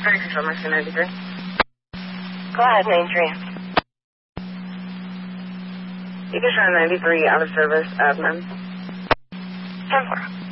Very control, Mercy 93. Go ahead, main tree. You can try 93 out of service, admin. 10-4.